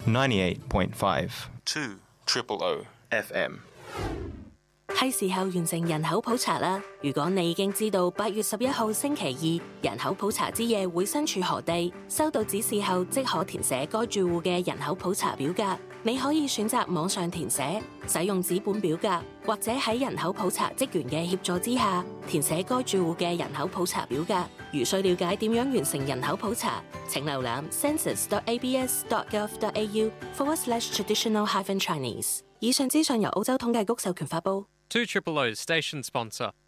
98.5 2 Triple O FM。 係時候完成人口普查啦！如果你已經知道8月11號星期二人口普查之夜會身處何地，收到指示後即可填寫該住戶嘅人口普查表格。你可以選擇網上填寫，使用紙本表格，或者喺人口普查職員嘅協助之下填寫該住戶嘅人口普查表格。如需了解點樣完成人口普查，請瀏覽 census.abs.gov.au/traditional-chinese。以上資訊由澳洲統計局授權發布。 2 Triple O's station sponsor.